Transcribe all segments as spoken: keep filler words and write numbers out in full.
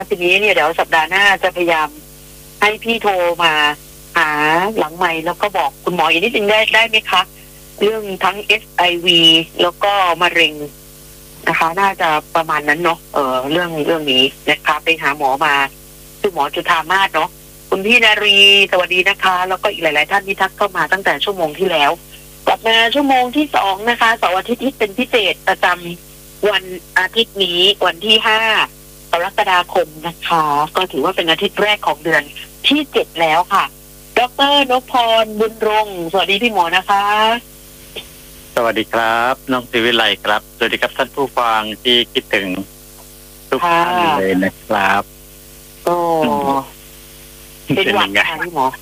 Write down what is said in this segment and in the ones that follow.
ทีนี้เนี่ยเดี๋ยวสัปดาห์หน้าจะพยายามให้พี่โทรมาหาหลังไมค์แล้วก็บอกคุณหมออีกนิดนึงได้ได้ไหมคะเรื่องทั้ง เอช ไอ วี แล้วก็มะเร็งนะคะน่าจะประมาณนั้นเนาะเออเรื่องเรื่องนี้นะคะไปหาหมอมาคือหมอจุฑามาศเนาะคุณพี่นารีสวัสดีนะคะแล้วก็อีกหลายๆท่านที่ทักเข้ามาตั้งแต่ชั่วโมงที่แล้วกลับมาชั่วโมงที่สองนะคะเสาร์อาทิตย์ที่เป็นพิเศษประจำวันอาทิตย์นี้วันที่ห้ากรกฎาคมนะคะก็ถือว่าเป็นอาทิตย์แรกของเดือนที่เจ็ดแล้วค่ะดร.นพพรบุญรงค์สวัสดีพี่หมอนะคะสวัสดีครับน้องศิวิไลครับสวัสดีครับท่านผู้ฟังที่คิดถึงทุกท่านเลยนะครับก็เป็นหวัดค่ะพี่หมอ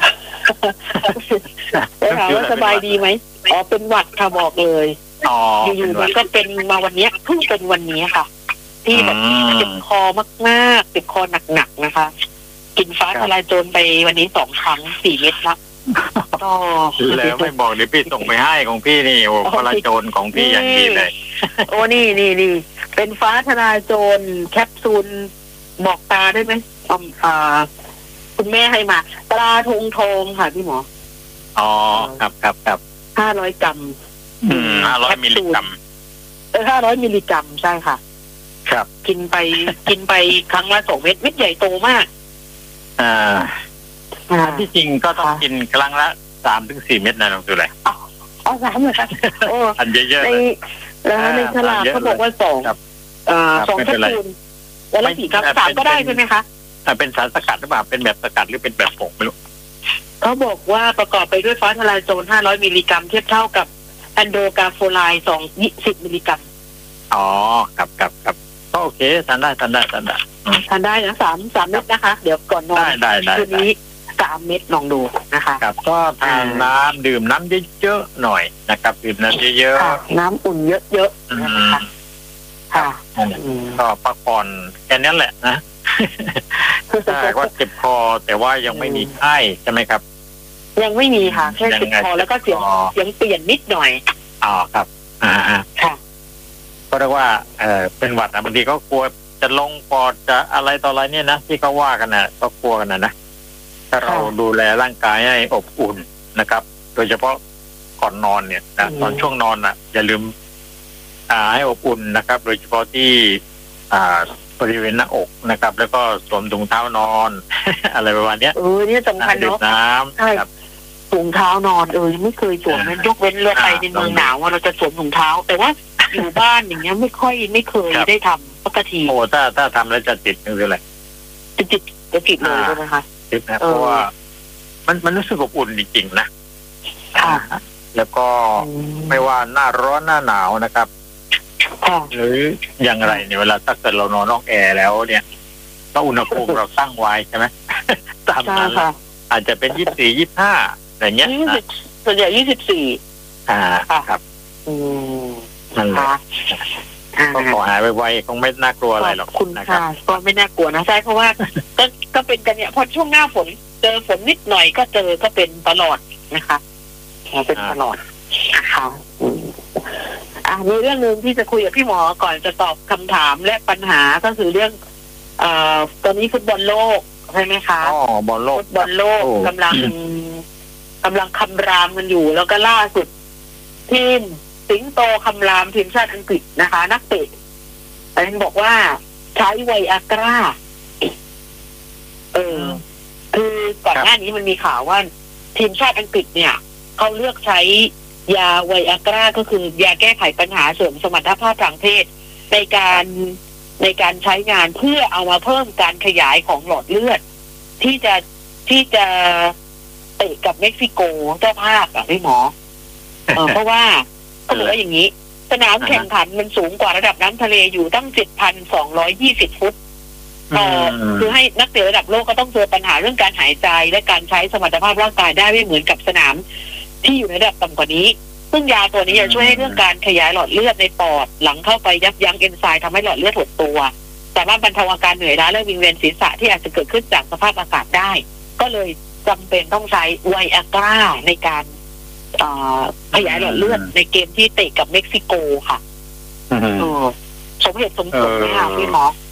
ถามว่าสบายดีไหมอ๋อเป็นหวัดค่ะบอกเลยอยู่ๆมันก็เป็นมาวันนี้เพิ่งเป็นวันนี้ค่ะที่แบบเจ็บคอมากๆเจ็บคอหนักๆนะคะกินฟ้าทลายโจรไปวันนี้สองครั้งสี่เม็ดละก็แล้วไม่บอกเดี๋ยวพี่ส่งไปให้ของพี่นี่โอ้ทลายโจรของพี่อย่างดีเลยโอ้นี่นี่นี่เป็นฟ้าทลายโจรแคปซูลบอกตาได้ไหมอ่าคุณแม่ให้มาปลาทงทองค่ะพี่หมออ๋อครับครับครับห้าร้อยกรัมอืมห้าร้อยมิลลิกรัมเออห้าร้อยมิลลิกรัมใช่ค่ะครับกินไปกินไปครั้งละสองเม็ดเม็ดใหญ่โตมากอ่าที่จริงก็ต้องกินครั้งละสามถึงสี่เม็ดนะน้องตัวอะไรอ๋อสามเลยค่ะโอ้อันเยอะๆในแล้วในฉลากเขาบอกว่าสองอ่าสองแคปซูลวันละสี่กรัมสามก็ได้ใช่ไหมคะเป็นสารสกัดหรือเปล่าเป็นแบบสกัดหรือเป็นแบบผงไม่รู้เขาบอกว่าประกอบไปด้วยฟ้าทลายโจรห้าร้อยมิลลิกรัมเทียบเท่ากับแอนโดกาโฟไลน์สองยี่สิบมิลลิกรัมอ๋อครับครับครับก็โอเคทานได้ทานได้ทานได้ทานได้นะสามสามเม็ดนะคะเดี๋ยวก่อนนอนได้ได้ได้คืนนี้สามเม็ดลองดูนะคะครับก็ทานน้ำดื่มน้ำเยอะๆหน่อยนะครับดื่มน้ำเยอะๆน้ำอุ่นเยอะๆนะคะค่ะก็พักผ่อนแค่นั้นแหละนะแต่ว่าเจ็บคอแต่ว่ายังไม่มีไข้ใช่ไหมครับยังไม่มีค่ะแค่เจ็บคอแล้วก็เสียงเสียงเปลี่ยนนิดหน่อยอ๋อครับอ่าค่ะก็เรียกว่าเออเป็นหวัดนะบางทีก็กลัวจะลงปอดจะอะไรต่ออะไรเนี่ยนะที่เขาว่ากันนะก็กลัวกันนะนะถ้าเราดูแลร่างกายให้อบอุ่นนะครับ โดยเฉพาะก่อนนอนเนี่ยนะตอนช่วงนอนอ่ะอย่าลืมอ่าให้อบอุ่นนะครับโดยเฉพาะที่อ่าบริเวณหน้าอกนะครับ แล้วก็สวมถุงเท้านอน อะไรประมาณนี้เออเนี่ยสำคัญเนาะน้ำใช่ถุงเท้านอนเออไม่เคยสวมมันยกเว้นเรือไปในเมืองหนาวว่าเราจะสวมถุงเท้าแต่ว่าอยู่บ้านอย่างเงี้ยไม่ค่อยไม่เคยได้ทำปกติโอ้ถ้าถ้าทำแล้วจะติดคืออะไรจะติดจะติดเลยใช่ไหมคะติดนะเพราะว่ามันมันรู้สึกอบอุ่นจริงๆนะแล้วก็ไม่ว่าหน้าร้อนหน้าหนาวนะครับหรืออย่างไรเนี่ยเวลาถ้าเกิดเรานอนนอกแอร์แล้วเนี่ยก็อุณหภูมิเราตั้งไว้ใช่ไหมตามนั้นอาจจะเป็นยี่สิบสี่ยี่สิบห้าอะไรเงี้ยส่วนใหญ่ยี่สิบสี่อ่าครับอืมนั่นแหละก็ขอหายไวๆคงไม่น่ากลัวอะไรหรอกคุณค่ะก็ไม่น่ากลัวนะใช่เพราะว่าก็ก็เป็นกันเนี่ยพอช่วงหน้าฝนเจอฝนนิดหน่อยก็เจอก็เป็นตลอดนะคะเป็นตลอดค่ะอ่ะมีเรื่องนึงที่จะคุยกับพี่หมอก่อนจะตอบคำถามและปัญหาก็คือเรื่องเอ่อตอนนี้ฟุตบอลโลกใช่ไหมคะอ๋อบอลโลกฟุตบอลโลกกำลังกำลังคำรามกันอยู่แล้วก็ล่าสุดทีมสิงโตคำรามทีมชาติอังกฤษนะคะนักเตะอันนี้บอกว่าใช้ไวอากราเออคือก่อนหน้านี้มันมีข่าวว่าทีมชาติอังกฤษเนี่ยเขาเลือกใช้ยาไวอากราก็คือยาแก้ไขปัญหาเสริมสมรรถภาพทางเพศในการในการใช้งานเพื่อเอามาเพิ่มการขยายของหลอดเลือดที่จะที่จะเตะกับเม็กซิโกเจ้าภาพอ่ะพี่หมอเออเพราะว่าเขาบอกว่าอย่างนี้สนามแข่งขันมันสูงกว่าระดับน้ำทะเลอยู่ตั้ง เจ็ดพันสองร้อยยี่สิบ ฟุตเอ่อคือให้นักเตะระดับโลกก็ต้องเจอปัญหาเรื่องการหายใจและการใช้สมรรถภาพร่างกายได้ไม่เหมือนกับสนามที่อยู่ในระดับต่ำกว่านี้ซึ่งยาตัวนี้จะช่วยให้เรื่องการขยายหลอดเลือดในปอดหลังเข้าไปยับยั้งเอนไซม์ทำให้หลอดเลือดหดตัวสามารถบรรเทาอาการเหนื่อยล้าและวิงเวียนศีรษะที่อาจจะเกิดขึ้นจากสภาพอากาศได้ก็เลยจำเป็นต้องใช้ไวอากราในการขยายหลอดเลือดในเกมที่เตะกับเม็กซิโกค่ะสมเหตุสมผลไหมคะพี่หมอ